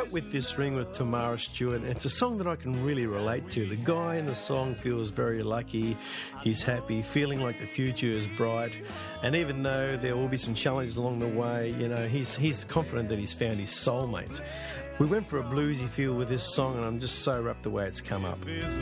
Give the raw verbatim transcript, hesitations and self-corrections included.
wrote With This Ring with Tamara Stewart, and it's a song that I can really relate to. The guy in the song feels very lucky, he's happy, feeling like the future is bright, and even though there will be some challenges along the way, you know, he's he's confident that he's found his soulmate. We went for a bluesy feel with this song, and I'm just so wrapped the way it's come up.